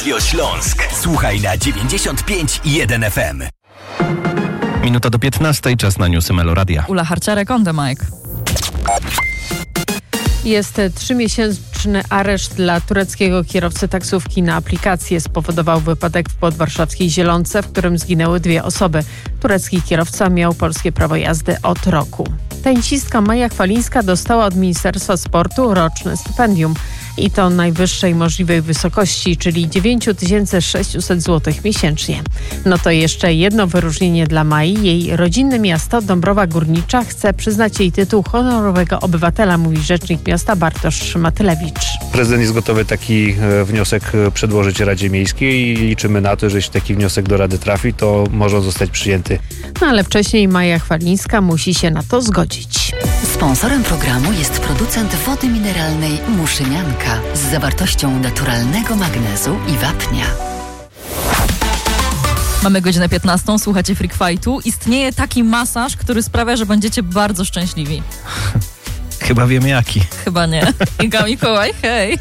Radio Śląsk. Słuchaj na 95,1 FM. Minuta do 15, czas na newsy Meloradia. Ula Harciarek, on the mic. Jest 3-miesięczny areszt dla tureckiego kierowcy taksówki. Na aplikację spowodował wypadek w podwarszawskiej Zielonce, w którym zginęły 2 osoby. Turecki kierowca miał polskie prawo jazdy od roku. Tenisistka Maja Chwalińska dostała od Ministerstwa Sportu roczne stypendium. I to najwyższej możliwej wysokości, czyli 9600 zł miesięcznie. No to jeszcze jedno wyróżnienie dla Mai. Jej rodzinne miasto Dąbrowa Górnicza chce przyznać jej tytuł honorowego obywatela, mówi rzecznik miasta Bartosz Matylewicz. Prezydent jest gotowy taki wniosek przedłożyć Radzie Miejskiej i liczymy na to, że jeśli taki wniosek do Rady trafi, to może on zostać przyjęty. No ale wcześniej Maja Chwalińska musi się na to zgodzić. Sponsorem programu jest producent wody mineralnej Muszynianka z zawartością naturalnego magnezu i wapnia. Mamy godzinę 15, słuchacie Freak Fightu. Istnieje taki masaż, który sprawia, że będziecie bardzo szczęśliwi. Chyba wiem jaki. Chyba nie. Iga Mikołaj, hej.